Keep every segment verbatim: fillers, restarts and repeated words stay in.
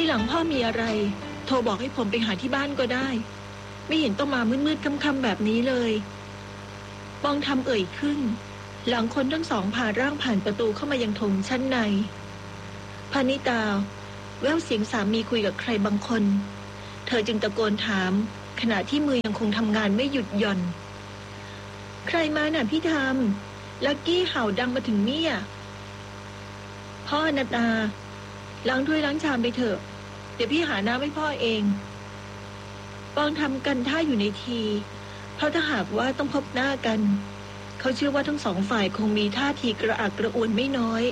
หลังพ่อมีอะไรโทรบอกให้ผมไปหาที่บ้านก็ได้ไม่เห็นต้องมามืดๆค่ำๆแบบนี้เลยปองทำเอ่ยขึ้นหลังคนทั้งสองผ่าร่างผ่านประตูเข้ามายังโถงชั้นในพานิตาแววเสียงสามีคุยกับใครบางคนเธอจึงตะโกนถามขณะที่มือยังคงทำงานไม่หยุดหย่อนใครมาน่ะพี่ทำลักกี้เห่าดังมาถึงเมี่ยพ่อนาตาล้างถ้วยล้างชามไปเถอะเดี๋ยวพี่หาน้ำให้พ่อเองปองทำกันท่าอยู่ในทีเพราะถ้าหากว่าต้องพบหน้ากันเขาเชื่อว่าทั้งสองฝ่ายคงมีท่าทีกระอักกระอ่วนไม่น้อย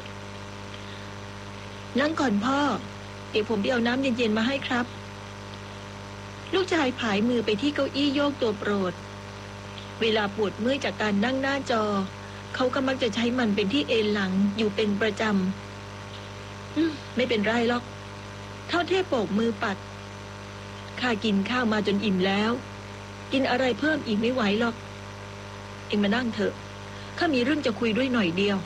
นั่งก่อนพ่อเดี๋ยวผมไปเอาน้ำเย็นๆมาให้ครับลูกชายผายมือไปที่เก้าอี้โยกตัวโปรดเวลาปวดเมื่อยจากการนั่งหน้าจอเขาก็มักจะใช้มันเป็นที่เอนหลังอยู่เป็นประจำอืมไม่เป็นไรหรอกเท่าเทพโบกมือปัดข้ากินข้าวมาจนอิ่มแล้วกินอะไรเพิ่มอีกไม่ไหวหรอกเอ็งมานั่งเถอะข้ามีเรื่องจะคุยด้วยหน่อยเดียว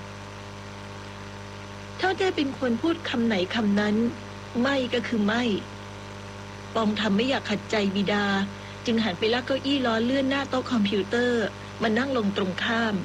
เท่าเทพเป็นคนพูดคำไหนคำนั้นไม่ก็คือไม่ปองทำไม่อยากขัดใจบิดาจึงหันไปลากเก้าอี้ล้อเลื่อนหน้าโต๊ะคอมพิวเตอร์มานั่งลงตรงข้าม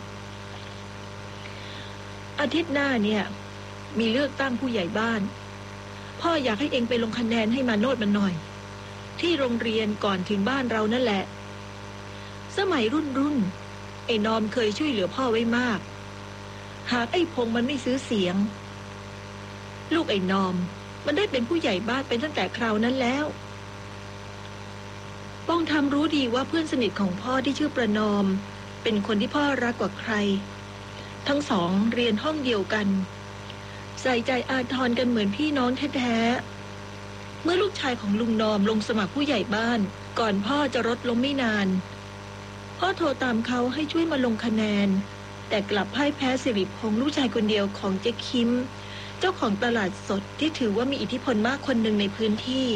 อาทิตย์หน้าเนี่ยมีเลือกตั้งผู้ใหญ่บ้านพ่ออยากให้เองไปลงคะแนนให้มาโนดมันหน่อยที่โรงเรียนก่อนถึงบ้านเรานั่นแหละสมัยรุ่นรุ่นไอ้นอมเคยช่วยเหลือพ่อไว้มากหากไอ้พงมันไม่ซื้อเสียงลูกไอ้นอมมันได้เป็นผู้ใหญ่บ้านเป็นตั้งแต่คราวนั้นแล้วป้องทำรู้ดีว่าเพื่อนสนิทของพ่อที่ชื่อประนอมเป็นคนที่พ่อรักกว่าใครทั้งสองเรียนห้องเดียวกันใส่ใจอาทรกันเหมือนพี่น้องแท้ๆเมื่อลูกชายของลุงนอมลงสมัครผู้ใหญ่บ้านก่อนพ่อจะรถล้มไม่นานพ่อโทรตามเขาให้ช่วยมาลงคะแนนแต่กลับพ่ายแพ้สิริพงษ์ลูกชายคนเดียวของเจ๊คิมเจ้าของตลาดสดที่ถือว่ามีอิทธิพลมากคนหนึ่งในพื้นที่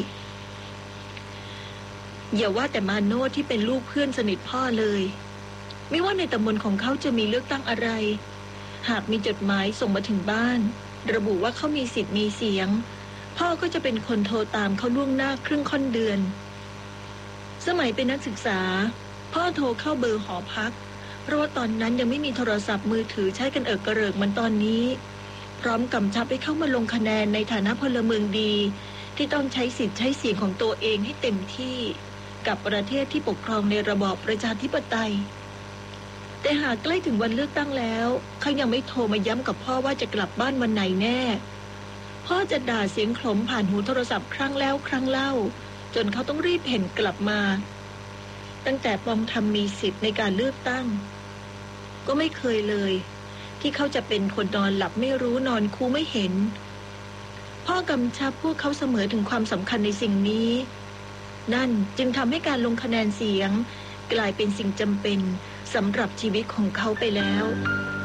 อย่าว่าแต่มาโนที่เป็นลูกเพื่อนสนิทพ่อเลยไม่ว่าในตำบลของเขาจะมีเลือกตั้งอะไรหากมีจดหมายส่งมาถึงบ้านระบุว่าเขามีสิทธิ์มีเสียงพ่อก็จะเป็นคนโทรตามเขาล่วงหน้าครึ่งค่อนเดือนสมัยเป็นนักศึกษาพ่อโทรเข้าเบอร์หอพักเพราะว่าตอนนั้นยังไม่มีโทรศัพท์มือถือใช้กันเอิกกระเริกเหมือนตอนนี้พร้อมกำชับให้เข้ามาลงคะแนนในฐานะพลเมืองดีที่ต้องใช้สิทธิ์ใช้เสียงของตัวเองให้เต็มที่กับประเทศที่ปกครองในระบอบประชาธิปไตยแต่หากใกล้ถึงวันเลือกตั้งแล้วเขายังไม่โทรมาย้ำกับพ่อว่าจะกลับบ้านวันไหนแน่พ่อจะด่าเสียงขลมผ่านหูโทรศัพท์ครั้งแล้วครั้งเล่าจนเขาต้องรีบเห็นกลับมาตั้งแต่ปองทำมีสิทธิ์ในการเลือกตั้งก็ไม่เคยเลยที่เขาจะเป็นคนนอนหลับไม่รู้นอนคูไม่เห็นพ่อกำชับพวกเขาเสมอถึงความสำคัญในสิ่งนี้นั่นจึงทำให้การลงคะแนนเสียงกลายเป็นสิ่งจำเป็นสำหรับชีวิตของเขาไปแล้ว